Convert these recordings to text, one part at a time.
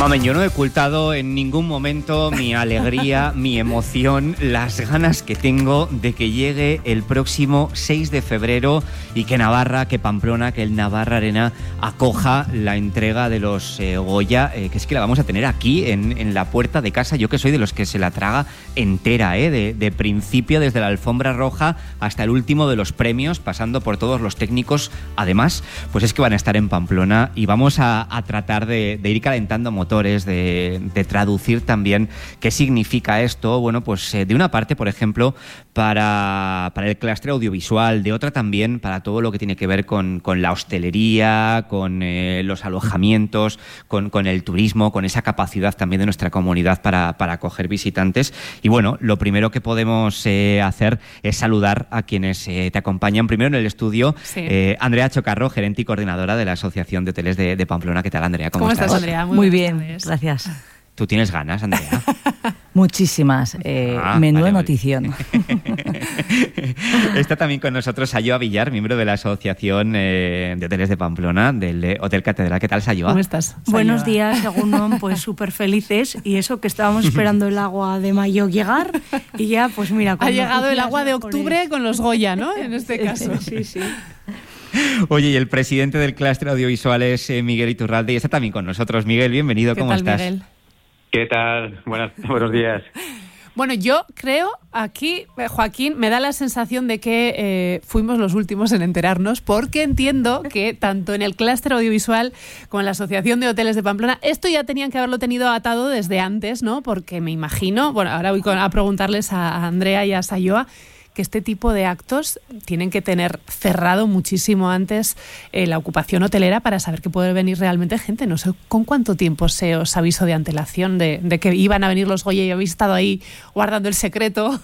Mamen, yo no he ocultado en ningún momento mi alegría, mi emoción, las ganas que tengo de que llegue el próximo 6 de febrero y que Navarra, que Pamplona, que el Navarra Arena acoja la entrega de los Goya, que es que la vamos a tener aquí en la puerta de casa. Yo que soy de los que se la traga entera, de principio, desde la alfombra roja hasta el último de los premios, pasando por todos los técnicos. Además, pues es que van a estar en Pamplona y vamos a tratar de ir calentando motores, de traducir también qué significa esto. Bueno, pues de una parte, por ejemplo, para el clúster audiovisual, de otra también para todo lo que tiene que ver con la hostelería, con los alojamientos, con el turismo, con esa capacidad también de nuestra comunidad para acoger visitantes. Y bueno, lo primero que podemos hacer es saludar a quienes te acompañan. Primero en el estudio, sí. Andrea Chocarro, gerente y coordinadora de la Asociación de Hoteles de Pamplona. ¿Qué tal, Andrea? ¿Cómo estás, Andrea? Muy bien, gracias. ¿Tú tienes ganas, Andrea? Muchísimas. Menuda notición. Está también con nosotros Sayoa Villar, miembro de la Asociación de Hoteles de Pamplona, del Hotel Catedral. ¿Qué tal, Sayoa? ¿Cómo estás, Sayoa? Buenos días, según pues súper felices. Y eso que estábamos esperando el agua de mayo llegar. Y ya, pues mira... Ha llegado el agua de octubre con los Goya, ¿no? En este caso. Sí. Oye, y el presidente del clúster audiovisual es Miguel Iturralde y está también con nosotros. Miguel, bienvenido. ¿Cómo estás? Miguel? ¿Qué tal? Buenos días. Bueno, yo creo aquí, Joaquín, me da la sensación de que fuimos los últimos en enterarnos, porque entiendo que tanto en el clúster audiovisual como en la Asociación de Hoteles de Pamplona, esto ya tenían que haberlo tenido atado desde antes, ¿no? Porque me imagino, bueno, ahora voy a preguntarles a Andrea y a Sayoa, que este tipo de actos tienen que tener cerrado muchísimo antes la ocupación hotelera para saber que puede venir realmente gente. No sé con cuánto tiempo se os avisó de antelación de que iban a venir los Goya y habéis estado ahí guardando el secreto.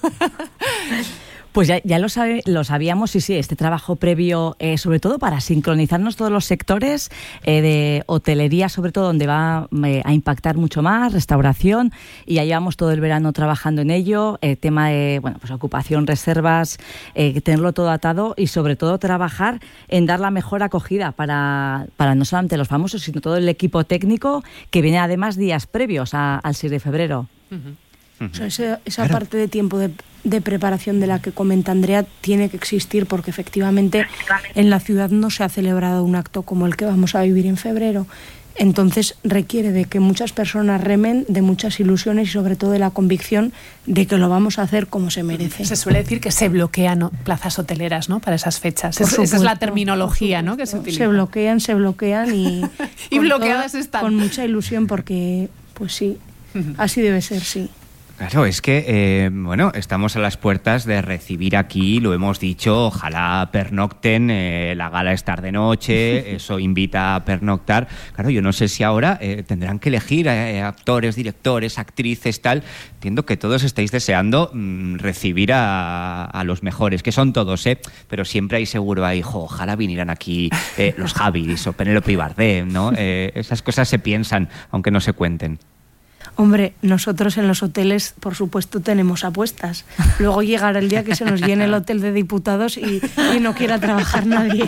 Pues ya lo sabíamos, sí, este trabajo previo, sobre todo para sincronizarnos todos los sectores de hotelería, sobre todo donde va a impactar mucho más, restauración, y ya llevamos todo el verano trabajando en ello, tema de pues ocupación, reservas, tenerlo todo atado y sobre todo trabajar en dar la mejor acogida para no solamente los famosos, sino todo el equipo técnico que viene además días previos al 6 de febrero. Uh-huh. O sea, esa parte de tiempo de preparación de la que comenta Andrea tiene que existir, porque efectivamente en la ciudad no se ha celebrado un acto como el que vamos a vivir en febrero. Entonces requiere de que muchas personas remen, de muchas ilusiones y sobre todo de la convicción de que lo vamos a hacer como se merece. Se suele decir que se bloquean plazas hoteleras, ¿no?, para esas fechas. Esa es la terminología, ¿no?, que se utiliza. Se bloquean y y bloqueadas están. Con mucha ilusión porque, pues sí, así debe ser, sí. Claro, es que, estamos a las puertas de recibir aquí, lo hemos dicho, ojalá pernocten, la gala es tarde noche, eso invita a pernoctar. Claro, yo no sé si ahora tendrán que elegir actores, directores, actrices, tal. Entiendo que todos estáis deseando recibir a los mejores, que son todos, pero siempre hay seguro ahí, ojalá vinieran aquí los Javis o Penélope y Bardem, ¿no? Esas cosas se piensan, aunque no se cuenten. Hombre, nosotros en los hoteles, por supuesto, tenemos apuestas. Luego llegará el día que se nos llene el hotel de diputados y no quiera trabajar nadie.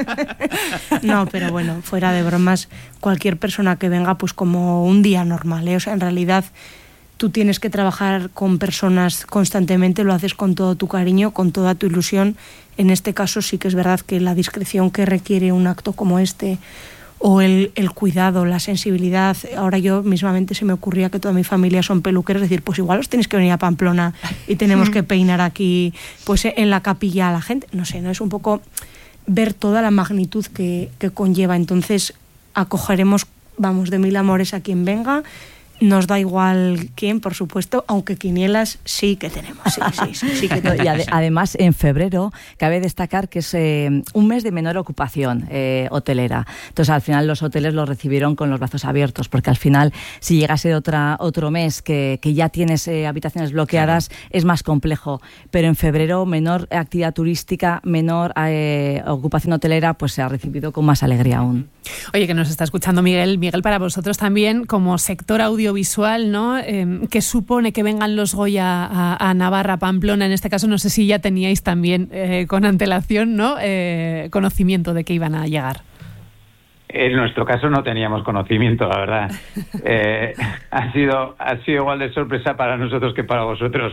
No, pero bueno, fuera de bromas, cualquier persona que venga, pues como un día normal, O sea, en realidad tú tienes que trabajar con personas constantemente, lo haces con todo tu cariño, con toda tu ilusión. En este caso sí que es verdad que la discreción que requiere un acto como este, o el cuidado, la sensibilidad. Ahora yo mismamente se me ocurría que toda mi familia son peluqueros, decir, pues igual os tenéis que venir a Pamplona y tenemos que peinar aquí pues en la capilla a la gente. No sé, ¿no? Es un poco ver toda la magnitud que conlleva. Entonces acogeremos, de mil amores a quien venga. Nos da igual quién, por supuesto, aunque quinielas sí que tenemos. Sí que tenemos. Y además, en febrero, cabe destacar que es un mes de menor ocupación hotelera. Entonces, al final, los hoteles lo recibieron con los brazos abiertos, porque al final, si llegase otro mes que ya tienes habitaciones bloqueadas, claro, es más complejo. Pero en febrero, menor actividad turística, menor ocupación hotelera, pues se ha recibido con más alegría aún. Oye, que nos está escuchando Miguel. Miguel, para vosotros también, como sector audiovisual, ¿no? ¿Qué supone que vengan los Goya a Navarra, Pamplona? En este caso, no sé si ya teníais también con antelación, ¿no? Conocimiento de que iban a llegar. En nuestro caso no teníamos conocimiento, la verdad. Ha sido igual de sorpresa para nosotros que para vosotros.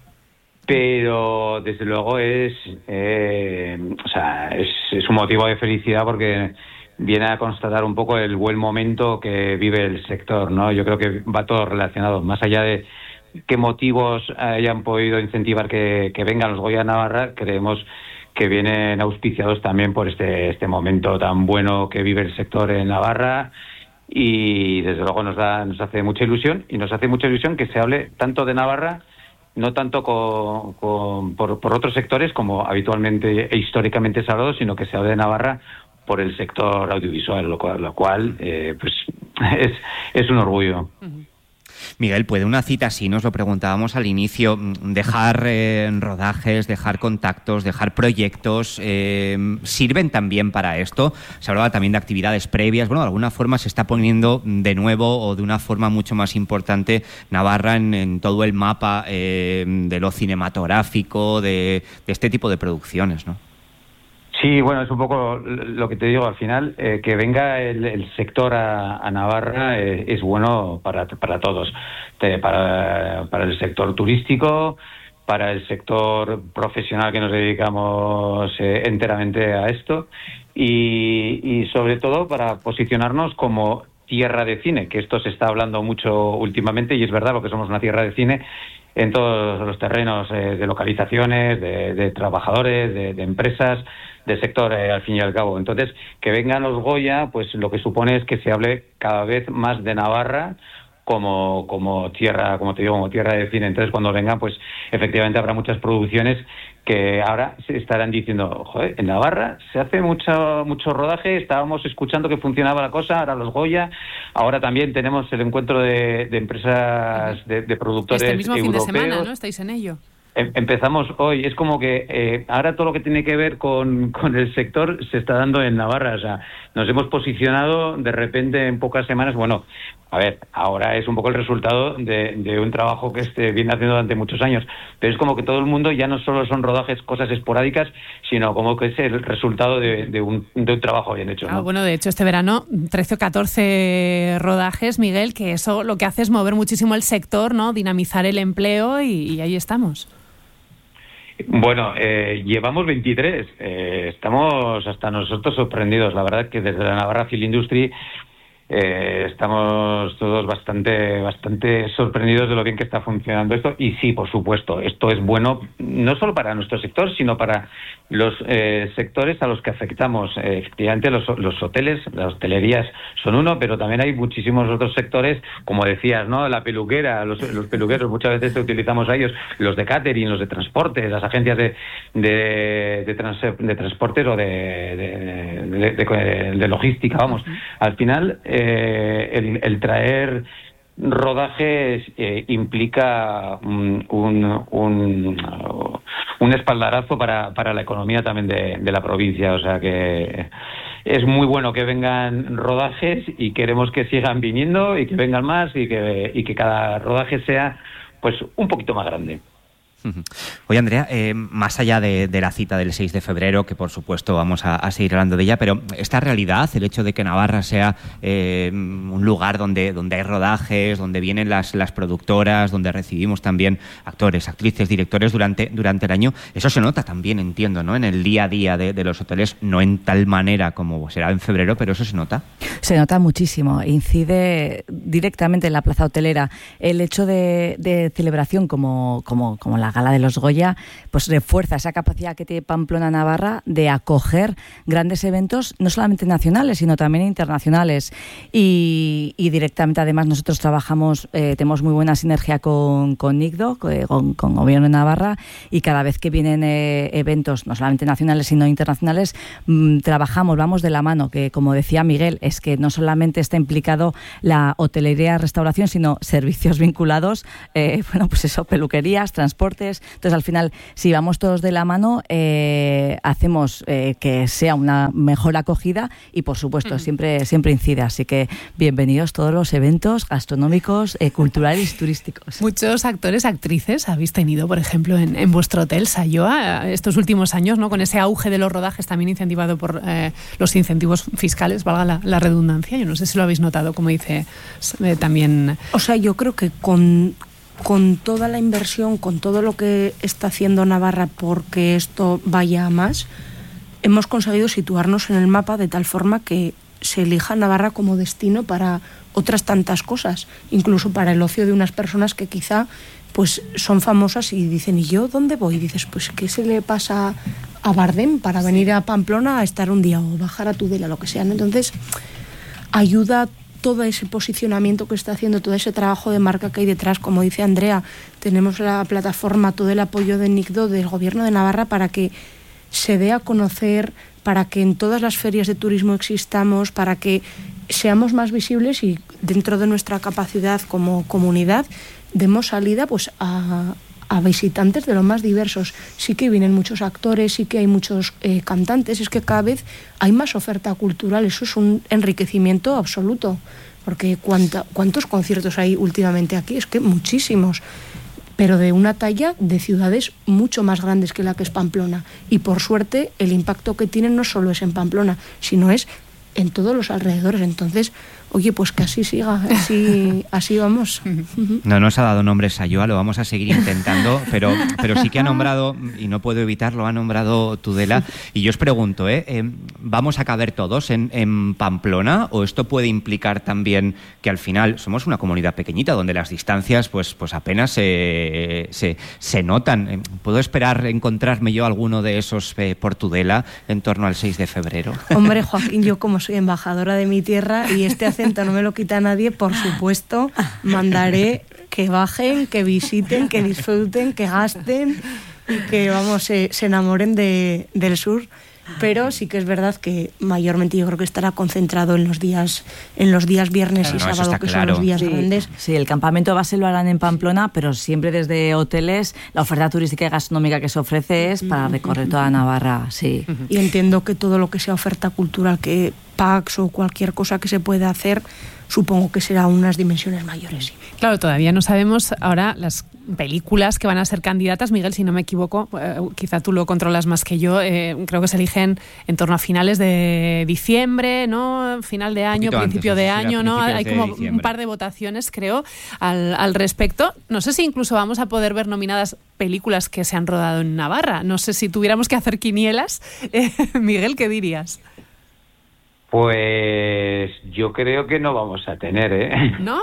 Pero desde luego es un motivo de felicidad porque viene a constatar un poco el buen momento que vive el sector, ¿no? Yo creo que va todo relacionado, más allá de qué motivos hayan podido incentivar que vengan los Goya Navarra, creemos que vienen auspiciados también por este momento tan bueno que vive el sector en Navarra, y desde luego nos hace mucha ilusión, y nos hace mucha ilusión que se hable tanto de Navarra, no tanto por otros sectores como habitualmente e históricamente se ha hablado, sino que se hable de Navarra por el sector audiovisual, lo cual pues es un orgullo. Miguel, ¿puede una cita así, nos lo preguntábamos al inicio, dejar rodajes, dejar contactos, dejar proyectos, sirven también para esto? Se hablaba también de actividades previas. Bueno, de alguna forma se está poniendo de nuevo o de una forma mucho más importante Navarra en todo el mapa de lo cinematográfico, de este tipo de producciones, ¿no? Sí, bueno, es un poco lo que te digo al final, que venga el sector a Navarra es bueno para todos, para el sector turístico, para el sector profesional que nos dedicamos enteramente a esto, y sobre todo para posicionarnos como tierra de cine, que esto se está hablando mucho últimamente, y es verdad, porque somos una tierra de cine en todos los terrenos, de localizaciones, de trabajadores, de empresas, del sector, al fin y al cabo. Entonces, que vengan los Goya, pues lo que supone es que se hable cada vez más de Navarra como tierra, como te digo, como tierra de cine. Entonces, cuando vengan, pues efectivamente habrá muchas producciones que ahora se estarán diciendo, joder, en Navarra se hace mucho rodaje, estábamos escuchando que funcionaba la cosa, ahora los Goya, ahora también tenemos el encuentro de empresas, de productores este mismo europeos. Fin de semana, ¿no? ¿Estáis en ello? Empezamos hoy. Es como que ahora todo lo que tiene que ver con el sector se está dando en Navarra. O sea, nos hemos posicionado de repente en pocas semanas. Bueno, a ver, ahora es un poco el resultado de un trabajo que viene haciendo durante muchos años. Pero es como que todo el mundo ya no solo son rodajes, cosas esporádicas, sino como que es el resultado de un trabajo bien hecho, ¿no? Bueno, de hecho, este verano 13 o 14 rodajes, Miguel, que eso lo que hace es mover muchísimo el sector, ¿no? Dinamizar el empleo y ahí estamos. Bueno, llevamos 23. Estamos hasta nosotros sorprendidos. La verdad que desde la Navarra Film Industry estamos todos bastante sorprendidos de lo bien que está funcionando esto. Y sí, por supuesto, esto es bueno no solo para nuestro sector, sino para los sectores a los que afectamos. Efectivamente, los hoteles, las hostelerías son uno, pero también hay muchísimos otros sectores, como decías, ¿no? La peluquera, los peluqueros, muchas veces utilizamos a ellos, los de catering, los de transporte, las agencias de transportes o de logística, vamos. Al final, el traer rodajes implica un espaldarazo para la economía también de la provincia. O sea que es muy bueno que vengan rodajes y queremos que sigan viniendo y que vengan más y que cada rodaje sea pues un poquito más grande. Oye, Andrea, más allá de la cita del 6 de febrero, que por supuesto vamos a seguir hablando de ella, pero esta realidad, el hecho de que Navarra sea un lugar donde hay rodajes, donde vienen las productoras, donde recibimos también actores, actrices, directores durante el año, eso se nota también, entiendo, ¿no? En el día a día de los hoteles, no en tal manera como será en febrero, pero eso se nota. Se nota muchísimo, incide directamente en la plaza hotelera. El hecho de celebración como la Gala de los Goya, pues refuerza esa capacidad que tiene Pamplona, Navarra, de acoger grandes eventos, no solamente nacionales, sino también internacionales. Y directamente, además, nosotros trabajamos, tenemos muy buena sinergia con NICDO, con Gobierno de Navarra, y cada vez que vienen eventos, no solamente nacionales, sino internacionales, vamos de la mano, que como decía Miguel, es que no solamente está implicado la hotelería, restauración, sino servicios vinculados, pues eso, peluquerías, transporte, deportes. Entonces, al final, si vamos todos de la mano, hacemos que sea una mejor acogida y, por supuesto, siempre incide. Así que bienvenidos todos los eventos gastronómicos, culturales y turísticos. Muchos actores, actrices habéis tenido, por ejemplo, en vuestro hotel Sayoa estos últimos años, ¿no? Con ese auge de los rodajes también incentivado por los incentivos fiscales, valga la redundancia. Yo no sé si lo habéis notado, como dice también. O sea, yo creo que con toda la inversión, con todo lo que está haciendo Navarra porque esto vaya a más, hemos conseguido situarnos en el mapa de tal forma que se elija Navarra como destino para otras tantas cosas, incluso para el ocio de unas personas que quizá pues son famosas y dicen, ¿y yo dónde voy? Y dices, pues ¿qué se le pasa a Bardem para venir a Pamplona a estar un día o bajar a Tudela, lo que sea, ¿no? Entonces ayuda todo ese posicionamiento que está haciendo, todo ese trabajo de marca que hay detrás. Como dice Andrea, tenemos la plataforma, todo el apoyo de NICDO, del Gobierno de Navarra, para que se dé a conocer, para que en todas las ferias de turismo existamos, para que seamos más visibles y dentro de nuestra capacidad como comunidad demos salida pues a visitantes de lo más diversos. Sí que vienen muchos actores, sí que hay muchos cantantes, es que cada vez hay más oferta cultural, eso es un enriquecimiento absoluto, porque ¿cuántos conciertos hay últimamente aquí? Es que muchísimos, pero de una talla de ciudades mucho más grandes que la que es Pamplona, y por suerte el impacto que tienen no solo es en Pamplona, sino es en todos los alrededores. Entonces, oye, pues que así siga, así vamos. No nos ha dado nombre Sayoa, lo vamos a seguir intentando, pero sí que ha nombrado, y no puedo evitarlo, ha nombrado Tudela. Y yo os pregunto, ¿vamos a caber todos en Pamplona o esto puede implicar también que al final somos una comunidad pequeñita donde las distancias pues apenas se notan? ¿Puedo esperar encontrarme yo alguno de esos por Tudela en torno al 6 de febrero? Hombre, Joaquín, yo como soy embajadora de mi tierra y este acento no me lo quita nadie, por supuesto, mandaré que bajen, que visiten, que disfruten, que gasten y que, vamos, se enamoren del sur. Pero sí que es verdad que mayormente yo creo que estará concentrado en los días viernes y sábado, que son los días grandes. Sí, el campamento base lo harán en Pamplona, pero siempre desde hoteles la oferta turística y gastronómica que se ofrece es para recorrer toda Navarra, sí. Y entiendo que todo lo que sea oferta cultural, que PAX o cualquier cosa que se pueda hacer, supongo que será unas dimensiones mayores. Sí. Claro, todavía no sabemos ahora las películas que van a ser candidatas. Miguel, si no me equivoco, quizá tú lo controlas más que yo, creo que se eligen en torno a finales de diciembre, ¿no? Final de año, principio de año, ¿no? Hay como un par de votaciones, creo, al respecto. No sé si incluso vamos a poder ver nominadas películas que se han rodado en Navarra. No sé si tuviéramos que hacer quinielas. Miguel, ¿qué dirías? Pues yo creo que no vamos a tener, ¿eh? ¿No?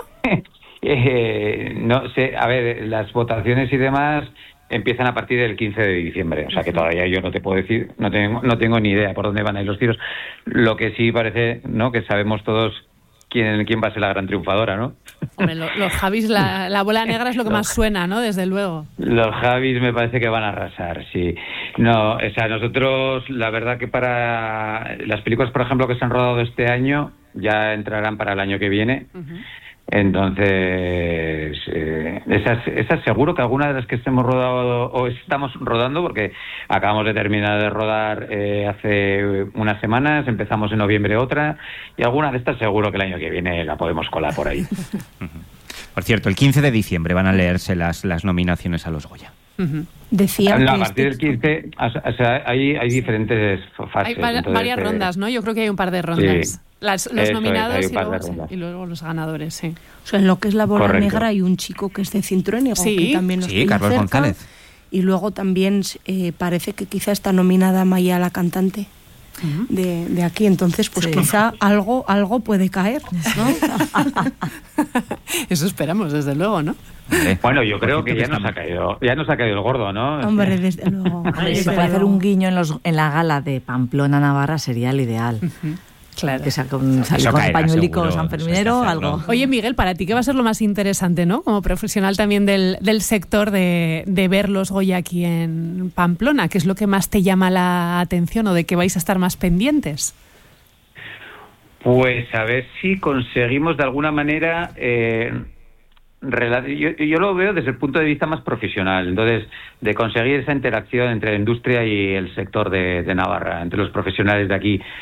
No sé, a ver, las votaciones y demás empiezan a partir del 15 de diciembre, o sea que todavía yo no te puedo decir, no tengo ni idea por dónde van a ir los tiros. Lo que sí parece, ¿no?, que sabemos todos quién va a ser la gran triunfadora, ¿no? Hombre, los Javis, la bola negra es lo que más suena, ¿no? Desde luego. Los Javis me parece que van a arrasar, sí. No, o sea, nosotros, la verdad que para las películas, por ejemplo, que se han rodado este año, ya entrarán para el año que viene. Entonces, esas seguro que alguna de las que estemos rodado o estamos rodando, porque acabamos de terminar de rodar hace unas semanas, empezamos en noviembre otra, y alguna de estas seguro que el año que viene la podemos colar por ahí. Por cierto, el 15 de diciembre van a leerse las nominaciones a los Goya. Decía a partir del 15, o sea, hay diferentes fases. Hay varias rondas, ¿no? Yo creo que hay un par de rondas. Sí. Los nominados y luego los ganadores, sí. O sea, en lo que es la bola negra hay un chico que es de Cintruénigo, que también nos pilla Carlos cerca. González. Y luego también parece que quizá está nominada Maya, la cantante de aquí. Entonces, pues quizá algo puede caer, ¿no? Eso esperamos, desde luego, ¿no? Bueno, yo creo que ya nos ha caído el gordo, ¿no? Hombre, desde luego. Si se puede hacer un guiño en la gala de Pamplona, Navarra, sería el ideal. Claro. Que salir con pañuelico sanferminero, algo. Oye, Miguel, para ti, ¿qué va a ser lo más interesante, ¿no? Como profesional también del sector de ver los Goya aquí en Pamplona, ¿qué es lo que más te llama la atención o de qué vais a estar más pendientes? Pues a ver si conseguimos de alguna manera yo lo veo desde el punto de vista más profesional, entonces de conseguir esa interacción entre la industria y el sector de Navarra, entre los profesionales de aquí.